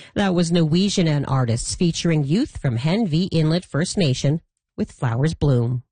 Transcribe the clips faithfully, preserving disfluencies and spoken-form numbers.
That was Norwegian and artists featuring youth from Henvey Inlet First Nation with Flowers Bloom.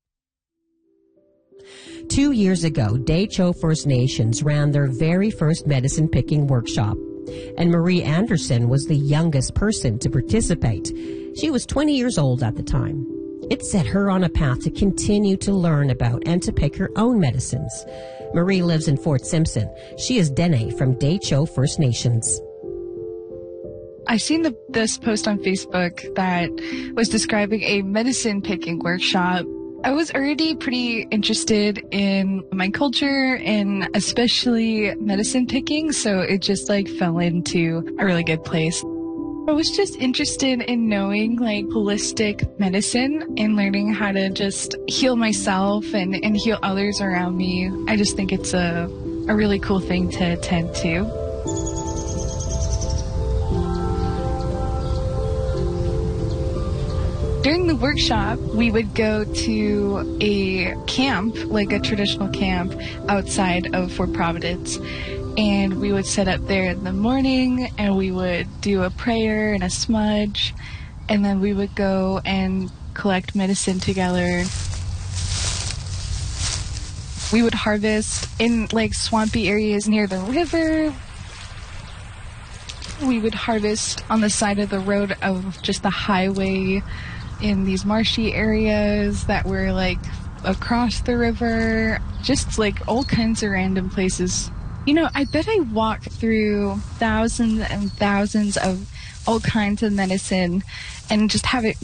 Two years ago, Dehcho First Nations ran their very first medicine picking workshop, and Marie Anderson was the youngest person to participate. She was twenty years old at the time. It set her on a path to continue to learn about and to pick her own medicines. Marie lives in Fort Simpson. She is Dene from Dehcho First Nations. I seen the, this post on Facebook that was describing a medicine picking workshop. I was already pretty interested in my culture and especially medicine picking, so it just like fell into a really good place. I was just interested in knowing like holistic medicine and learning how to just heal myself and, and heal others around me. I just think it's a, a really cool thing to attend to. During the workshop, we would go to a camp, like a traditional camp outside of Fort Providence. And we would set up there in the morning and we would do a prayer and a smudge. And then we would go and collect medicine together. We would harvest in like swampy areas near the river. We would harvest on the side of the road of just the highway in these marshy areas that were like across the river, just like all kinds of random places. You know, I bet I walked through thousands and thousands of all kinds of medicine and just have it